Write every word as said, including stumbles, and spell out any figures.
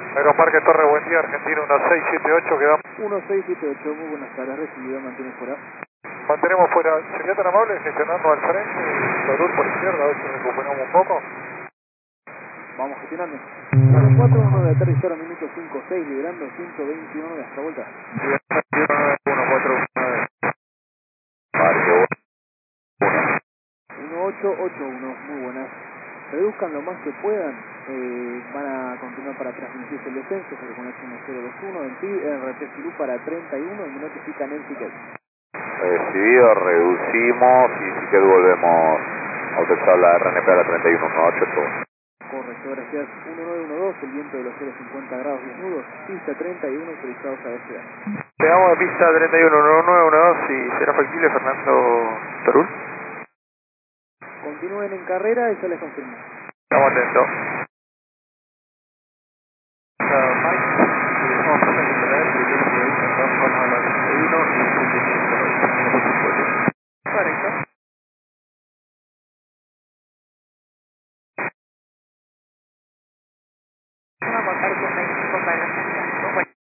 Aeroparque Torre, buen día, Argentina uno seis siete ocho, quedamos. uno seis siete ocho, muy buenas tardes, recibido, mantiene fuera. Mantenemos fuera, sería tan amable gestionando al frente, Torur por izquierda, a ver si recuperamos un poco. Vamos gestionando. uno cuatro uno de aterrizar a minuto cinco seis, liberando ciento veintiuno de hasta vuelta. uno cuatro uno, Mario. uno ocho ocho uno, muy buenas. Reduzcan lo más que puedan, eh, van a continuar para transmitirse el descenso, se le pone uno cero dos uno, en T R T Zulu para treinta y uno y me notifican el ticket. Recibido, reducimos y si que volvemos a autorizar la R N P a la treinta y uno dieciocho. Correcto, gracias. uno nueve uno dos, el viento de los cero cincuenta grados desnudos, pista treinta y uno autorizados a despegar. Llegamos a pista treinta y uno uno nueve uno dos, si será factible, Fernando Torur. Continúen en carrera y ya les confirmo. Estamos atentos.